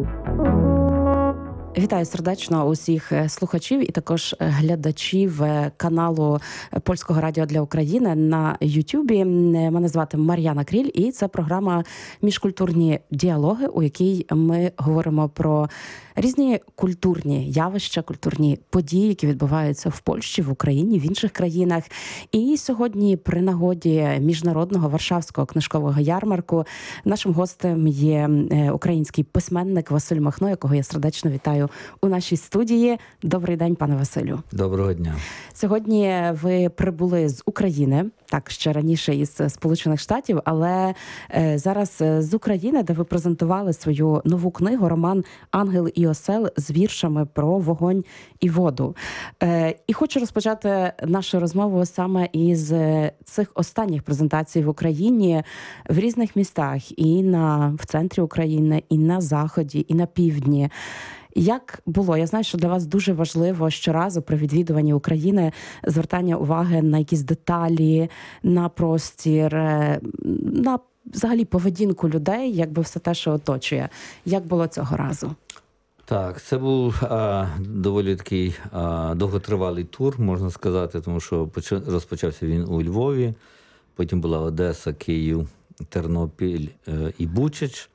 Вітаю сердечно усіх слухачів і також глядачів каналу Польського радіо для України на Ютубі. Мене звати Мар'яна Кріль, і це програма «Міжкультурні діалоги», у якій ми говоримо про різні культурні явища, культурні події, які відбуваються в Польщі, в Україні, в інших країнах. І сьогодні при нагоді Міжнародного Варшавського книжкового ярмарку нашим гостем є український письменник Василь Махно, якого я сердечно вітаю у нашій студії. Добрий день, пане Василю. Доброго дня. Сьогодні ви прибули з України, так, ще раніше із Сполучених Штатів, але зараз з України, де ви презентували свою нову книгу, роман «Ангел і осел» з віршами про вогонь і воду. І хочу розпочати нашу розмову саме із цих останніх презентацій в Україні в різних містах, і в центрі України, і на Заході, і на Півдні. Як було? Я знаю, що для вас дуже важливо щоразу при відвідуванні України звертання уваги на якісь деталі, на простір, на взагалі поведінку людей, якби все те, що оточує. Як було цього разу? Так, це був доволі такий довготривалий тур, можна сказати, тому що розпочався він у Львові, потім була Одеса, Київ, Тернопіль і Бучач.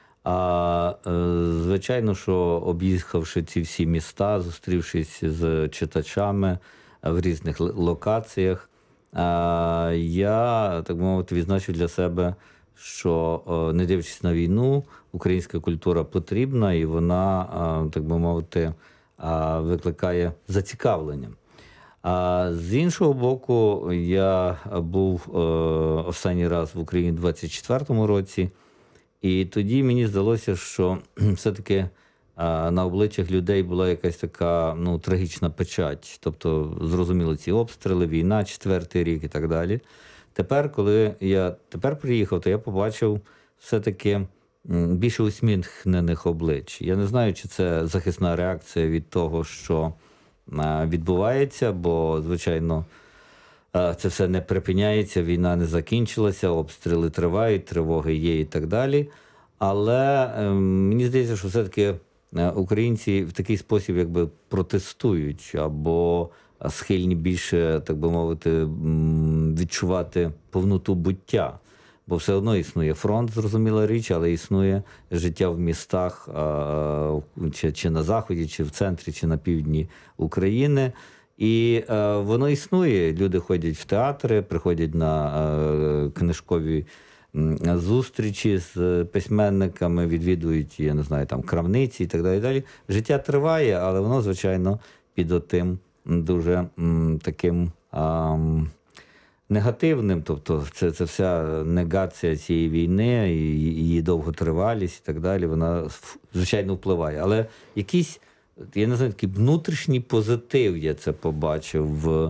Звичайно, що об'їхавши ці всі міста, зустрівшись з читачами в різних локаціях, я, так би мовити, відзначив для себе, що, не дивлячись на війну, українська культура потрібна і вона, так би мовити, викликає зацікавлення. А з іншого боку, я був останній раз в Україні у 24-му році, і тоді мені здалося, що все-таки на обличчях людей була якась така трагічна печать. Тобто, зрозуміло, ці обстріли, війна, 4-й рік і так далі. Тепер, коли я приїхав, то я побачив все-таки більше усміхнених облич. Я не знаю, чи це захисна реакція від того, що відбувається, бо, звичайно, це все не припиняється, війна не закінчилася, обстріли тривають, тривоги є і так далі. Але мені здається, що все-таки українці в такий спосіб якби протестують або схильні більше, так би мовити, відчувати повноту буття. Бо все одно існує фронт, зрозуміла річ, але існує життя в містах чи на Заході, чи в центрі, чи на півдні України. І воно існує. Люди ходять в театри, приходять на книжкові зустрічі з письменниками, відвідують, я не знаю, там крамниці і так далі. Життя триває, але воно, звичайно, під отим дуже таким негативним. Тобто це вся негація цієї війни, її довготривалість і так далі, вона, звичайно, впливає. Але якийсь, я не знаю, такий внутрішній позитив я це побачив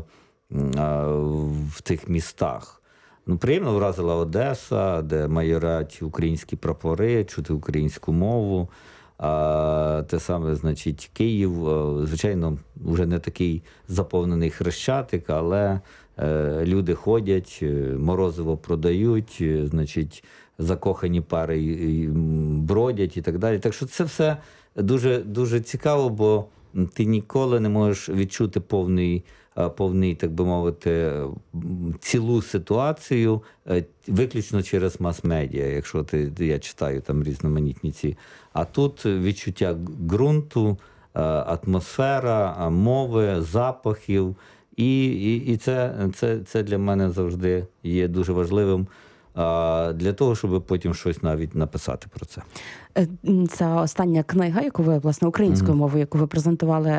в тих містах. Приємно вразила Одеса, де майорять українські прапори, чути українську мову. Те саме, значить, Київ, звичайно, вже не такий заповнений Хрещатик, але люди ходять, морозиво продають, значить, закохані пари бродять і так далі. Так що це все дуже, дуже цікаво, бо ти ніколи не можеш відчути повний, так би мовити, цілу ситуацію виключно через мас-медіа, якщо я читаю там різноманітні ці. А тут відчуття ґрунту, атмосфера, мови, запахів. І це для мене завжди є дуже важливим для того, щоб потім щось навіть написати про це. Це остання книга, яку ви, власне, українською мовою, яку ви презентували